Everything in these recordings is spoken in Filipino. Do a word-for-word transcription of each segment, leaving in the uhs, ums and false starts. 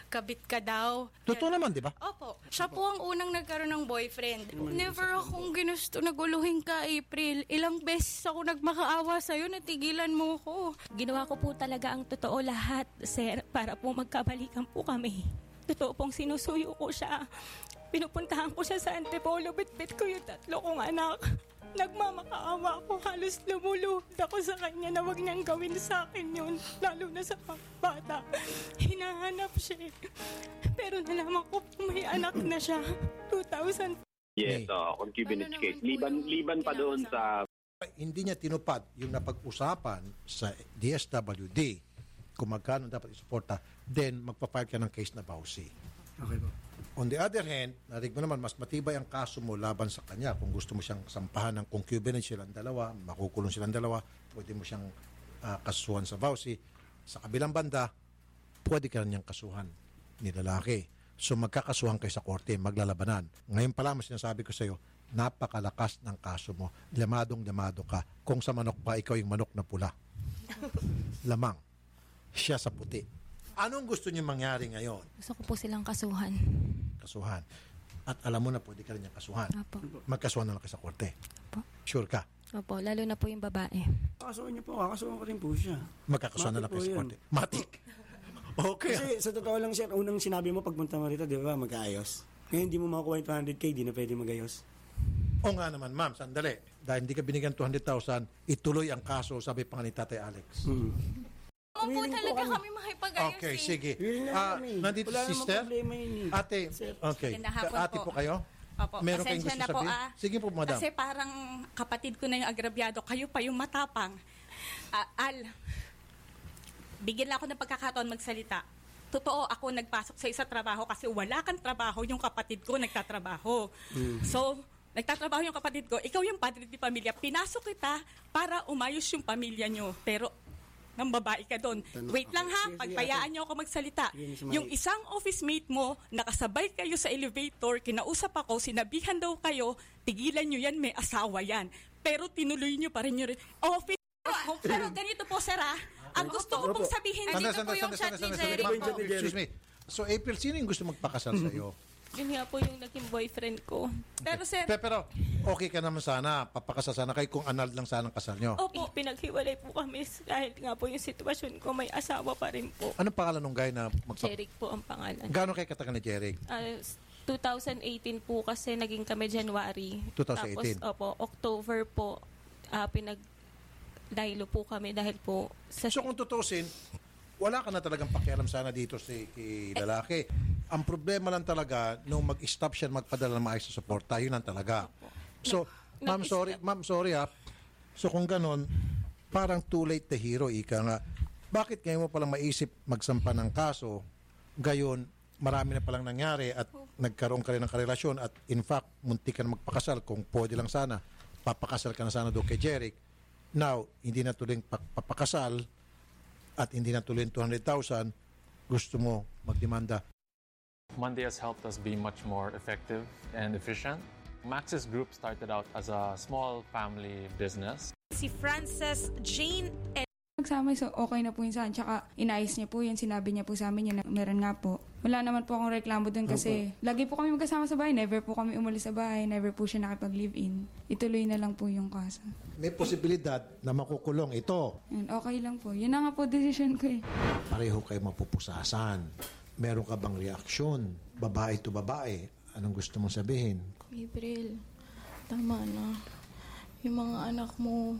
kabit ka daw. Totoo naman, di ba? Opo. Siya po ang unang nagkaroon ng boyfriend. Never akong ginusto naguluhin ka, April. Ilang beses ako nagmakaawa sa'yo, natigilan mo ko. Ginawa ko po talaga ang totoo lahat, sir, para po magkabalikan po kami. Totoo pong sinusuyo ko siya. Pinupuntahan ko siya sa Antipolo, bitbit ko yung tatlo kong anak. Nagmamakaawa ako, halos lumuluhod ako sa kanya na wag niyang gawin sa akin yun, lalo na sa bata. Hinahanap siya. Pero nalaman ko may anak na siya. two thousand. Yes, uh, concubinage Ano case. naman po Liban, yung liban pa doon sa Hindi niya tinupad yung napag-usapan sa D S W D kung magkano dapat isuporta, then magpa-file ka ng case na bawsi. Okay po. On the other hand, narinig mo naman, mas matibay ang kaso mo laban sa kanya. Kung gusto mo siyang sampahan ng concubinage silang dalawa, makukulong silang dalawa, pwede mo siyang uh, kasuhan sa vowsy. Sa kabilang banda, pwede ka niyang kasuhan ni lalaki. So magkakasuhan kayo sa korte, maglalabanan. Ngayon pa lang, sinasabi ko sa iyo, napakalakas ng kaso mo. Lamadong-lamado ka. Kung sa manok pa, ikaw yung manok na pula. Lamang. Siya sa puti. Anong gusto niyo mangyari ngayon? Gusto ko po silang kasuhan. Kasuhan. At alam mo na pwede ka rin niyang kasuhan. Opo. Magkasuhan na lang kayo sa korte. Opo. Sure ka? Opo, lalo na po yung babae. Kakasuhan niyo po, kakasuhan ko rin po siya. Magkakasuhan na lang Matik kayo sa po korte. Matik. Okay. Kasi sa totoo lang, sir, unang sinabi mo pagpunta mo rito, di ba, mag-aayos. Ngayon, hindi mo makakuha yung two hundred K, di na pwede mag-ayos. O nga naman, ma'am, sandali. Dahil hindi ka binigyan two hundred thousand, ituloy ang kaso, sabi pa nga ni Tatay Alex. Hmm. Opo, Willing po talaga kami. kami makipag-ayos Okay, eh. sige. Willing na Ah, kami. nandito Wala si namang sister? problema yun eh. Ate, Sir. okay. Magandang hapon Ate po. po kayo? Opo, Meron kayong pasensya gusto na po sabihin? ah. Sige po, madam. Kasi parang kapatid ko na yung agrabyado, kayo pa yung matapang. Ah, Al, bigyan lang ako ng pagkakataon magsalita. Totoo, ako nagpasok sa isa trabaho kasi wala kang trabaho, yung kapatid ko nagtatrabaho. So, nagtatrabaho yung kapatid ko, ikaw yung padre di pamilya. Pinasok kita para umayos yung pamilya nyo. Pero, ng babae ka doon. Tanong Wait ako. lang ha, Sige, sige, pagpayaan ate. nyo ako magsalita. Sige, si Mari. Yung isang office mate mo, nakasabay kayo sa elevator, kinausap ako, sinabihan daw kayo, tigilan nyo yan, may asawa yan. Pero tinuloy nyo pa rin nyo rin. Office ako. Pero ganito po, sir ha, ang gusto ko pong sabihin, Sandali, dito po sandali, yung sandali, chat ni sandali, Jerry sandali. po. Ma'am, excuse me. So, April, sino yung gusto magpakasal sa iyo? Yun nga po yung naging boyfriend ko. Pero sir, Pe- Pero, okay ka naman sana. Papakasal sana kayo kung anal lang sana ang kasal nyo. Opo, pinaghiwalay po kami dahil nga po yung sitwasyon ko, may asawa pa rin po. Anong pangalan ng guy na magpa... Jeric po ang pangalan. Gaano kayo katagal ni Jeric? Uh, twenty eighteen po kasi naging kami January. twenty eighteen? Tapos, opo, October po, uh, pinag-dahilo po kami dahil po sa... So kung tutusin, wala ka na talagang pakialam sana dito si kay lalaki. Ang problema lang talaga, nung mag-stop siya magpadala ng maayos sa suporta, yun lang talaga. So, ma'am, sorry, ma'am, sorry ha. So kung ganon, parang too late the hero, ika nga. Bakit ngayon mo palang maisip magsampa ng kaso, gayon, marami na palang nangyari at nagkaroon ka rin ng karelasyon at in fact, munti ka na magpakasal kung pwede lang sana, papakasal ka na sana doon kay Jeric. Now, hindi na tuloy papakasal, at hindi na tuloy two hundred thousand, gusto mo magdemanda. Monday has helped us be much more effective and efficient. Max's group started out as a small family business. Si Frances Jane and Nagsama, so okay na po yun sa akin. Tsaka inayos niya po yun. Sinabi niya po sa amin yun na meron nga po. Wala naman po akong reklamo dun kasi lagi po kami magkasama sa bahay. Never po kami umalis sa bahay. Never po siya nakipag-live-in. Ituloy na lang po yung kaso. May posibilidad na makukulong ito. Yun, okay lang po. Yun na nga po decision ko eh. Pareho kayo mapupusasan. Meron ka bang reaksyon? Babae to babae. Anong gusto mong sabihin? April, tama na. Yung mga anak mo,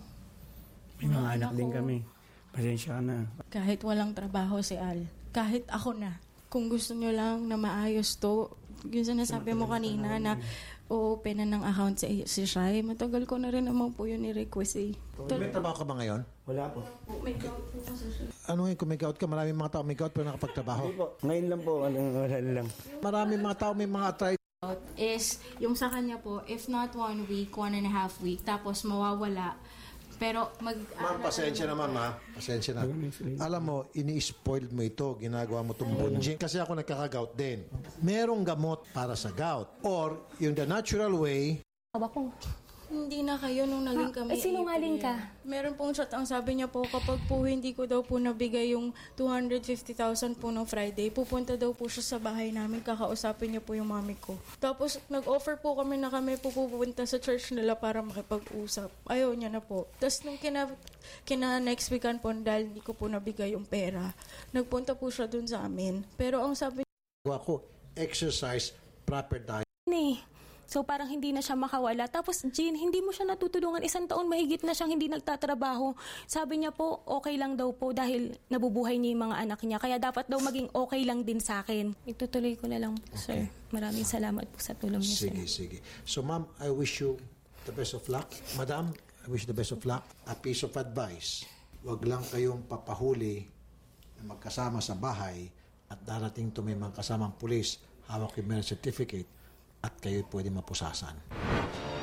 May mga anak din kami. Pasensya ka na. kahit walang trabaho si Al, kahit ako na, kung gusto nyo lang na maayos to, yung sinasabi mo kanina na o-open na ng account si, si Shai, matagal ko na rin naman po yun i-request eh. May trabaho ka ba ngayon? Wala po. May gout po kasi siya. Ano ngayon kung may gout ka? Maraming mga tao may gout pero nakapagtrabaho. Hindi po. Ngayon lang po. Wala, wala lang. Maraming mga tao may mga arthritis. Is, yung sa kanya po, if not one week, one and a half week, tapos mawawala. Pero mag... Ma'am, pasensya na ma'am ha. Pasensya na. Alam mo, ini-spoiled mo ito. Ginagawa mo itong bunjing. Kasi ako nagkaka-gout din. Merong gamot para sa gout. Or, yung the natural way, awa ko. hindi na kayo nung naging kami. eh, sinungaling April. ka? Meron pong chat ang sabi niya po, kapag po hindi ko daw po nabigay yung two hundred fifty thousand po nung Friday, pupunta daw po siya sa bahay namin, kakausapin niya po yung mami ko. Tapos nag-offer po kami na kami po pupunta sa church nila para makipag-usap. Ayaw niya na po. Tapos nung kina, kina next weekend po, dahil hindi ko po nabigay yung pera, nagpunta po siya dun sa amin. Pero ang sabi Ako, exercise, proper diet. Eh. So parang hindi na siya makawala. Tapos Jean, hindi mo siya natutulungan. Isang taon mahigit na siyang hindi nagtatrabaho. Sabi niya po, okay lang daw po dahil nabubuhay niya yung mga anak niya. Kaya dapat daw maging okay lang din sa akin. Itutuloy ko na lang po, sir. Maraming salamat po sa tulong niyo, Sige, sir. sige. So, ma'am, I wish you the best of luck. Madam, I wish you the best of luck. A piece of advice. Huwag lang kayong papahuli na magkasama sa bahay at darating to may mga kasamang pulis, hawak yung marriage certificate at kayo pwede mapusasan.